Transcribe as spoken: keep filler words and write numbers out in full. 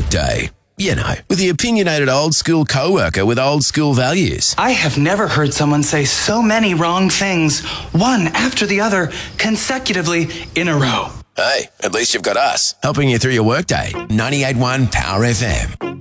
workday. You know, with the opinionated old school co-worker with old school values. I have never heard someone say so many wrong things, one after the other, consecutively in a row. Hey, at least you've got us, helping you through your workday. ninety-eight point one Power F M.